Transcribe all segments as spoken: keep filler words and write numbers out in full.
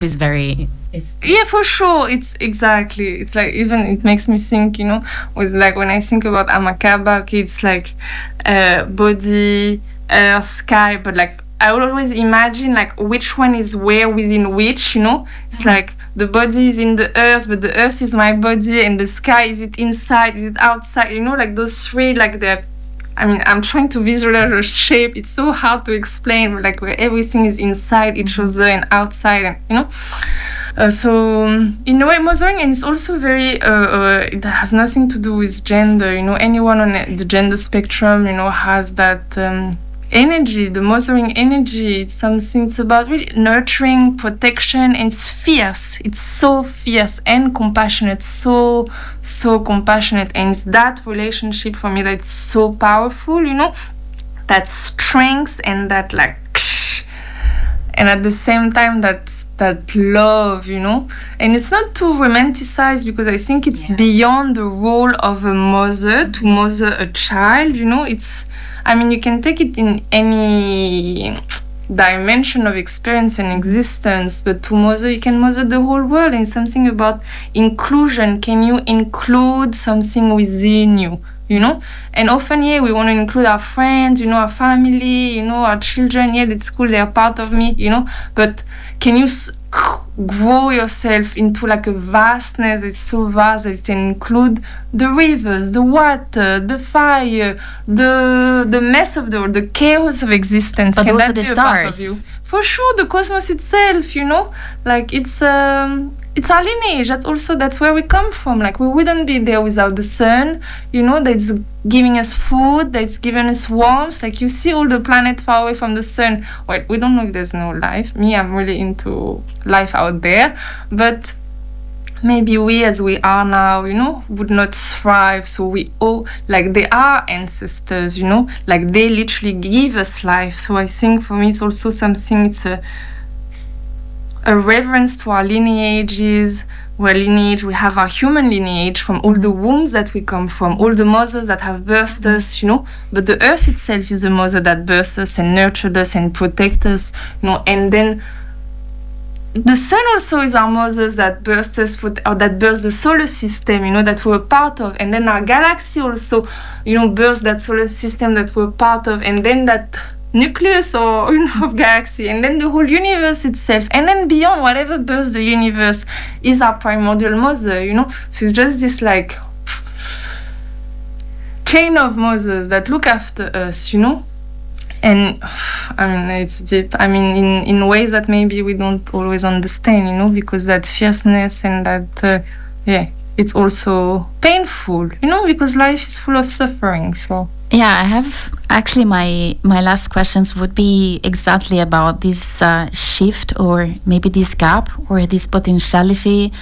is very... It's, yeah, for sure. It's exactly. It's like, even it makes me think, you know, with like when I think about Amakaba, okay, it's like uh, body, earth, sky, but like I always imagine like which one is where within which, you know. It's like the body is in the earth, but the earth is my body, and the sky, is it inside, is it outside? You know, like those three, like they're. I mean, I'm trying to visualize a shape. It's so hard to explain, but like where everything is inside each other and outside, and you know. Uh, so um, in a way, mothering, and it's also very. Uh, uh, it has nothing to do with gender. You know, anyone on the gender spectrum, you know, has that. Um, energy, the mothering energy. It's something, it's about really nurturing, protection, and it's fierce. It's so fierce and compassionate, so, so compassionate. And it's that relationship for me that's so powerful, you know, that strength and that like, and at the same time that that love, you know. And it's not too romanticized, because I think it's yeah. beyond the role of a mother to mother a child, you know. It's, I mean, you can take it in any dimension of experience and existence, but to mother, you can mother the whole world. And something about inclusion. Can you include something within you, you know? And often, yeah, we want to include our friends, you know, our family, you know, our children. Yeah, that's cool, they're part of me, you know. But can you s- grow yourself into like a vastness that's so vast that it can include the rivers, the water, the fire, the the mess of the world, the chaos of existence. But can also that the be a part of stars. you? For sure, the cosmos itself, you know, like it's um it's our lineage. That's also, that's where we come from. Like we wouldn't be there without the sun, you know, that's giving us food, that's giving us warmth. Like you see all the planets far away from the sun. Well, we don't know if there's no life. Me, I'm really into life out there, but maybe we, as we are now, you know, would not thrive. So we owe, like they are ancestors, you know, like they literally give us life. So I think for me, it's also something, it's a, a reverence to our lineages. We're lineage, we have our human lineage from all the wombs that we come from, all the mothers that have birthed us, you know. But the earth itself is the mother that birthed us and nurtured us and protect us, you know. And then the sun also is our mothers that birthed us, or that birthed the solar system, you know, that we're part of. And then our galaxy also, you know, birthed that solar system that we're part of. And then that nucleus, or you know, of galaxy, and then the whole universe itself, and then beyond, whatever births the universe is our primordial mother, you know. So it's just this like chain of mothers that look after us, you know. And I mean, it's deep. I mean, in, in ways that maybe we don't always understand, you know, because that fierceness and that, uh, yeah, it's also painful, you know, because life is full of suffering. So yeah, I have actually my my last questions would be exactly about this uh, shift, or maybe this gap, or this potentiality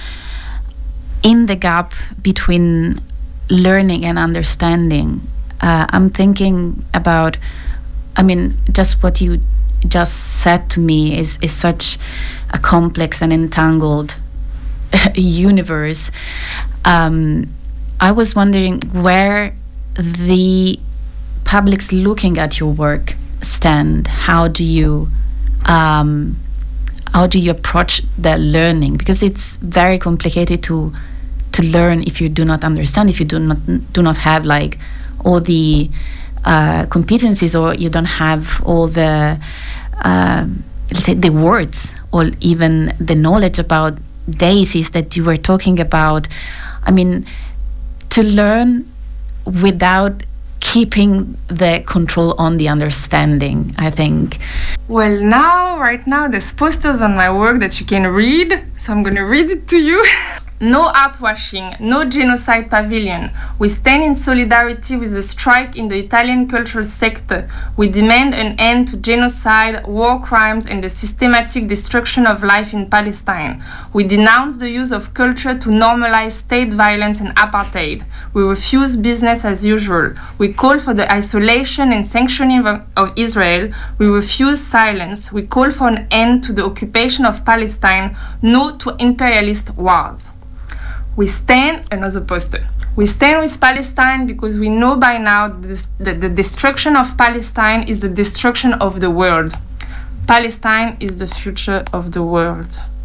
in the gap between learning and understanding. Uh, I'm thinking about, I mean, just what you just said to me is is such a complex and entangled universe. Um, I was wondering where the publics looking at your work stand. How do you um, how do you approach the learning? Because it's very complicated to to learn if you do not understand, if you do not do not have like all the uh, competencies, or you don't have all the uh, let's say the words, or even the knowledge about deities that you were talking about. I mean, to learn without keeping the control on the understanding, I think. Well, now, right now, there's posters on my work that you can read, so I'm going to read it to you. No art washing, no genocide pavilion. We stand in solidarity with the strike in the Italian cultural sector. We demand an end to genocide, war crimes, and the systematic destruction of life in Palestine. We denounce the use of culture to normalize state violence and apartheid. We refuse business as usual. We call for the isolation and sanctioning of, of Israel. We refuse silence. We call for an end to the occupation of Palestine. No to imperialist wars. We stand, another poster. We stand with Palestine because we know by now that the destruction of Palestine is the destruction of the world. Palestine is the future of the world.